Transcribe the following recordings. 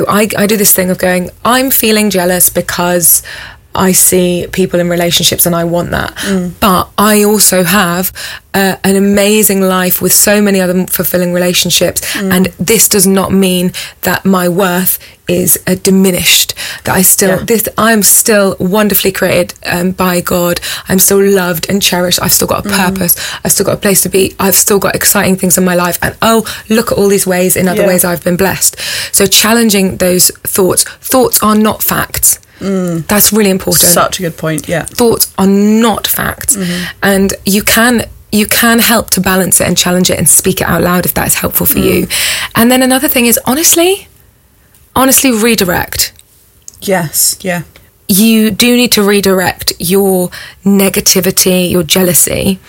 I do this thing of going, I'm feeling jealous because I see people in relationships and I want that. But I also have an amazing life with so many other fulfilling relationships. And this does not mean that my worth is diminished, that I'm still wonderfully created by God. I'm still loved and cherished. I've still got a purpose. I've still got a place to be. I've still got exciting things in my life. And look at all these ways, in other ways I've been blessed. So challenging those thoughts are not facts. That's really important. Such a good point. Yeah, thoughts are not facts. And you can help to balance it and challenge it and speak it out loud if that is helpful for you. And then another thing is honestly redirect. Yes. Yeah. You do need to redirect your negativity, your jealousy,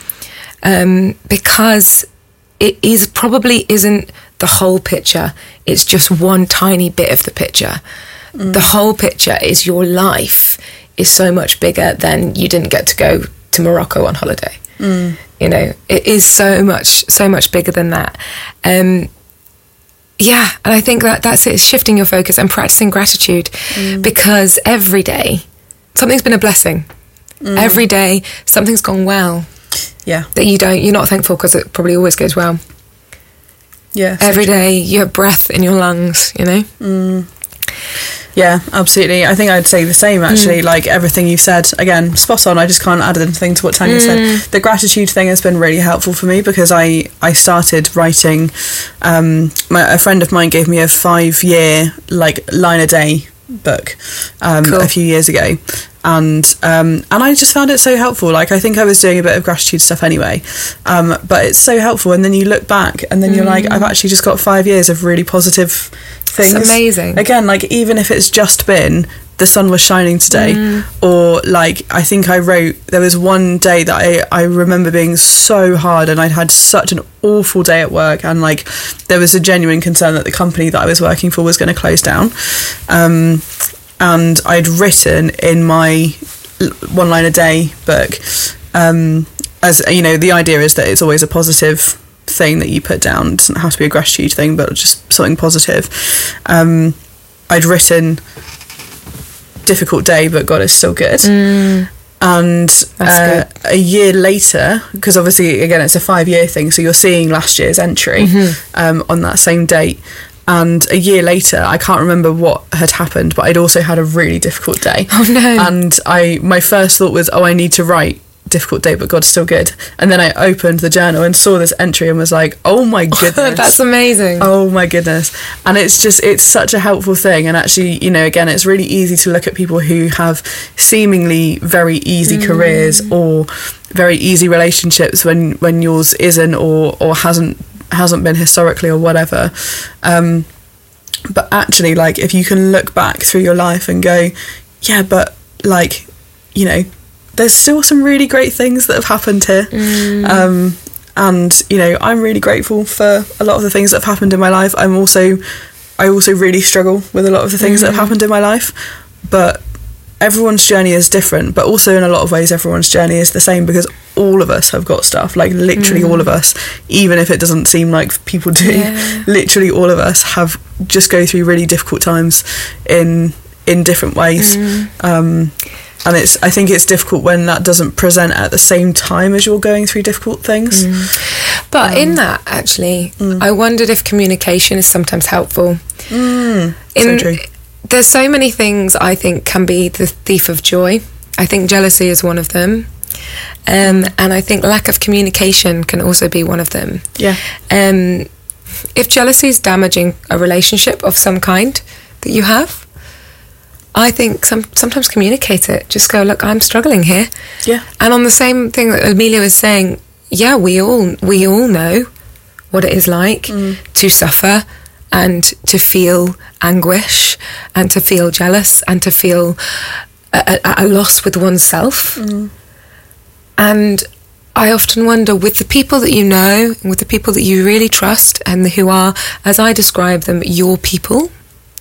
because it probably isn't the whole picture. It's just one tiny bit of the picture. The whole picture is your life is so much bigger than you didn't get to go to Morocco on holiday. You know, it is so much bigger than that. And I think that's it, shifting your focus and practicing gratitude, because every day something's been a blessing. Every day something's gone well. Yeah. That you're not thankful because it probably always goes well. Yeah. Every day you have breath in your lungs, you know? Yeah, absolutely. I think I'd say the same, actually. Like, everything you've said, again, spot on. I just can't add anything to what Tanya said. The gratitude thing has been really helpful for me, because I started writing. A friend of mine gave me a 5-year, line a day book a few years ago. And I just found it so helpful. Like, I think I was doing a bit of gratitude stuff anyway, but it's so helpful. And then you look back and then you're like, I've actually just got 5 years of really positive things. It's amazing. Again, like, even if it's just been the sun was shining today, or like, I think I wrote, there was one day that I remember being so hard and I'd had such an awful day at work, and like, there was a genuine concern that the company that I was working for was going to close down. And I'd written in my one line a day book, as you know, the idea is that it's always a positive thing that you put down. It doesn't have to be a gratitude thing, but just something positive. I'd written, difficult day, but God is still good. And a year later, because obviously, again, it's a 5-year thing, so you're seeing last year's entry on that same date. And a year later, I can't remember what had happened, but I'd also had a really difficult day. Oh no. And my first thought was, I need to write difficult day, but God's still good. And then I opened the journal and saw this entry and was like, oh my goodness. That's amazing. Oh my goodness. And it's such a helpful thing. And actually, you know, again, it's really easy to look at people who have seemingly very easy careers or very easy relationships when yours isn't or hasn't been historically or whatever, but actually, like, if you can look back through your life and go, yeah, but like, you know, there's still some really great things that have happened here, and you know, I'm really grateful for a lot of the things that have happened in my life. I also really struggle with a lot of the things that have happened in my life, but everyone's journey is different, but also in a lot of ways everyone's journey is the same, because all of us have got stuff, like literally all of us, even if it doesn't seem like people do. Literally all of us have just go through really difficult times in different ways. And I think it's difficult when that doesn't present at the same time as you're going through difficult things. But in that, actually, I wondered if communication is sometimes helpful. So true. There's so many things I think can be the thief of joy. I think jealousy is one of them. And I think lack of communication can also be one of them. Yeah. If jealousy is damaging a relationship of some kind that you have, I think sometimes communicate it. Just go, look, I'm struggling here. Yeah. And on the same thing that Amelia was saying, yeah, we all know what it is like to suffer and to feel anguish and to feel jealous and to feel a loss with oneself. And I often wonder, with the people that you know, and with the people that you really trust and who are, as I describe them, your people,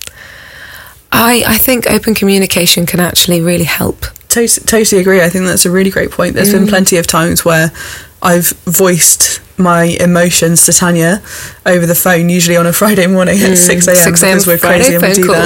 I think open communication can actually really help. Totally agree. I think that's a really great point. There's been plenty of times where I've voiced my emotions to Tanya over the phone, usually on a Friday morning at 6 a.m. because we're crazy and we do that.